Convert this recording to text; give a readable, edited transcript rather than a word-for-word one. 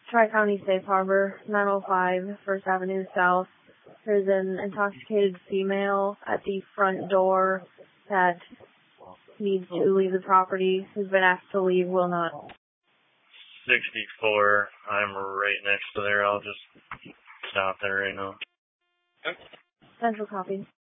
Tri-County Safe Harbor, 905 First Avenue South. There's an intoxicated female at the front door that needs to leave the property. Who's been asked to leave, will not. 64. I'm right next to there. I'll just stop there right now. Central copy.